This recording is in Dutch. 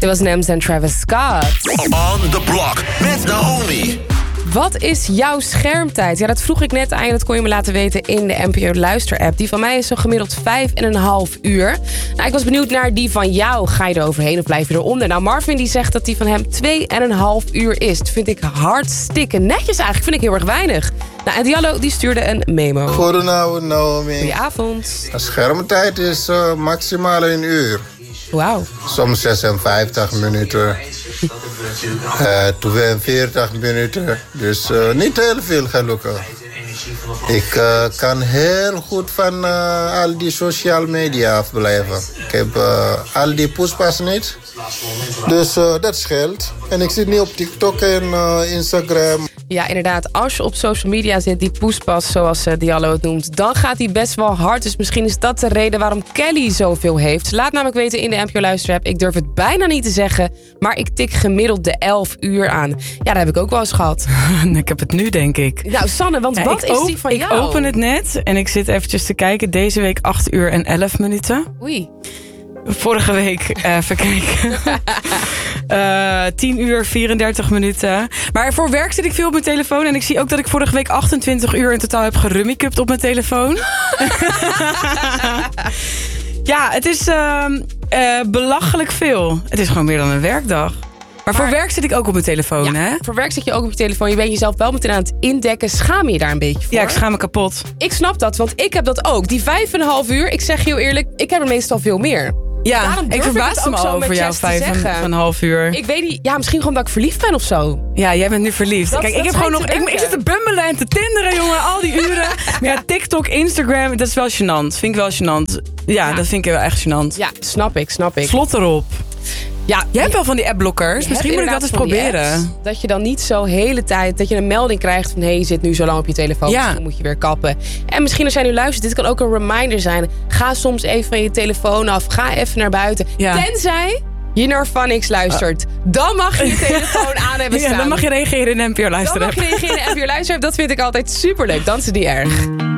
Dit was Nems en Travis Scott. On the Block met Naomi. Wat is jouw schermtijd? Ja, dat vroeg ik net aan je. Dat kon je me laten weten in de NPO Luister-app. Die van mij is zo gemiddeld 5,5 uur. Nou, ik was benieuwd naar die van jou. Ga je er overheen of blijf je eronder? Nou, Marvin die zegt dat die van hem 2,5 uur is. Dat vind ik hartstikke netjes eigenlijk. Vind ik heel erg weinig. Nou, en Diallo die stuurde een memo. Goedenavond, Naomi. Goedenavond. De schermtijd is maximaal 1 uur. Wauw. Soms 56 minuten. 42 minuten. Dus niet heel veel gelukkig. Ik kan heel goed van al die social media afblijven. Ik heb al die poespas niet. Dus dat scheelt. En ik zit niet op TikTok en Instagram. Ja, inderdaad. Als je op social media zit, die poespas, zoals Diallo het noemt, dan gaat hij best wel hard. Dus misschien is dat de reden waarom Kelly zoveel heeft. Laat namelijk weten in de NPO Luister-app. Ik durf het bijna niet te zeggen, maar ik tik gemiddeld de 11 uur aan. Ja, dat heb ik ook wel eens gehad. Ik heb het nu, denk ik. Nou, Sanne, want Ja, wat is die van jou? Ik open het net en ik zit eventjes te kijken. Deze week 8 uur en 11 minuten. Oei. Vorige week, even kijken. 10 uur, 34 minuten. Maar voor werk zit ik veel op mijn telefoon. En ik zie ook dat ik vorige week 28 uur in totaal heb gerummikupt op mijn telefoon. Ja, het is belachelijk veel. Het is gewoon meer dan een werkdag. Maar voor werk zit ik ook op mijn telefoon, hè? Voor werk zit je ook op je telefoon. Je bent jezelf wel meteen aan het indekken. Schaam je daar een beetje voor? Ja, ik schaam me kapot. Ik snap dat, want ik heb dat ook. Die 5,5 uur, ik zeg je heel eerlijk, ik heb er meestal veel meer. Ja, Daarom durf ik verbaas het me ook zo al over met jouw chest te zeggen. 5,5 uur. Ik weet niet, ja, misschien gewoon dat ik verliefd ben of zo. Ja, jij bent nu verliefd. Dat- Kijk, dat ik heb schijnt gewoon nog. te werken. Ik zit te bummelen en te tinderen, jongen, al die uren. Maar ja, TikTok, Instagram, dat is wel gênant. Vind ik wel gênant. Ja, dat vind ik wel echt gênant. Ja, snap ik. Slot erop. Ja, Jij hebt wel van die appblokkers. Misschien moet ik dat eens proberen. Dat je dan niet zo hele tijd, dat je een melding krijgt van je zit nu zo lang op je telefoon, Ja. misschien moet je weer kappen. En misschien als jij nu luistert, dit kan ook een reminder zijn. Ga soms even van je telefoon af, ga even naar buiten. Ja. Tenzij je naar Phonics luistert. Dan mag je je telefoon aan hebben staan. Ja, dan mag je reageren in NPO Dan Luisteren. mag je reageren in de NPO Luisteren. Dat vind ik altijd superleuk. Dan is het niet erg.